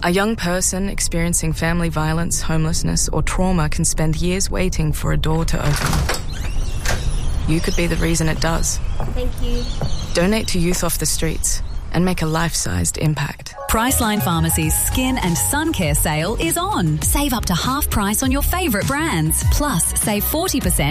A young person experiencing family violence, homelessness, or trauma can spend years waiting for a door to open. You could be the reason it does. Thank you. Donate to Youth Off the Streets and make a life-sized impact. Priceline Pharmacy's Skin and Sun Care sale is on. Save up to half price on your favourite brands. Plus, save 40%